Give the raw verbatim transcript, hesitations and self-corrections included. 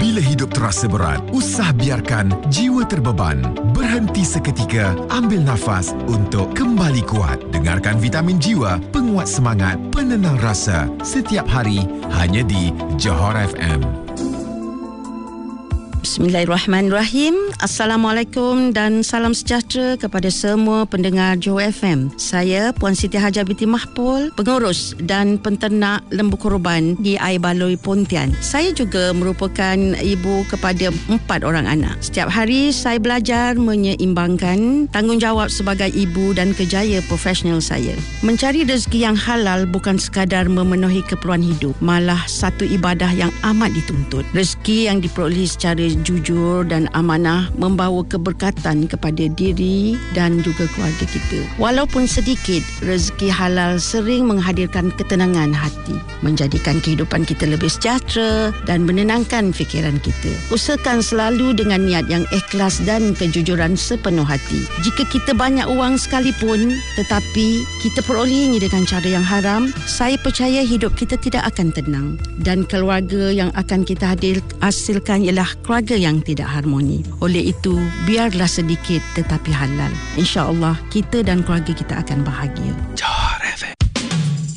Bila hidup terasa berat, usah biarkan jiwa terbeban. Berhenti seketika, ambil nafas untuk kembali kuat. Dengarkan Vitamin Jiwa, penguat semangat, penenang rasa. Setiap hari, hanya di Johor F M. Bismillahirrahmanirrahim. Assalamualaikum dan salam sejahtera kepada semua pendengar Johor F M. Saya Puan Siti Hajah binti Mahpul, pengurus dan penternak lembu korban di Air Baloi Pontian. Saya juga merupakan ibu kepada empat orang anak. Setiap hari saya belajar menyeimbangkan tanggungjawab sebagai ibu dan kerjaya profesional saya. Mencari rezeki yang halal bukan sekadar memenuhi keperluan hidup, malah satu ibadah yang amat dituntut. Rezeki yang diperolehi secara jujur dan amanah membawa keberkatan kepada diri dan juga keluarga kita. Walaupun sedikit, rezeki halal sering menghadirkan ketenangan hati, menjadikan kehidupan kita lebih sejahtera dan menenangkan fikiran kita. Usahakan selalu dengan niat yang ikhlas dan kejujuran sepenuh hati. Jika kita banyak uang sekalipun tetapi kita perolehinya dengan cara yang haram, saya percaya hidup kita tidak akan tenang dan keluarga yang akan kita hadir, hasilkan ialah keluarga yang tidak harmoni. Oleh itu, biarlah sedikit tetapi halal. InsyaAllah kita dan keluarga kita akan bahagia.